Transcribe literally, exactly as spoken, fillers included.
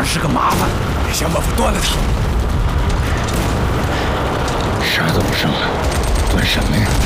是个麻烦，得想办法断了他。 啥都不剩了，断什么呀？